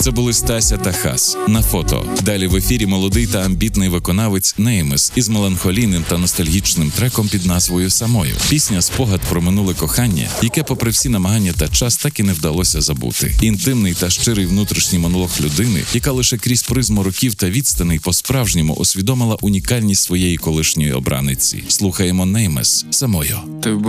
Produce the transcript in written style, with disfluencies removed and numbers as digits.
Це були Стася та Хас на фото. Далі в ефірі молодий та амбітний виконавець Неймес із меланхолійним та ностальгічним треком під назвою «Самою». Пісня спогад про минуле кохання, яке попри всі намагання та час так і не вдалося забути. Інтимний та щирий внутрішній монолог людини, яка лише крізь призму років та відстаней по-справжньому усвідомила унікальність своєї колишньої обраниці. Слухаємо Неймес «Самою». Ти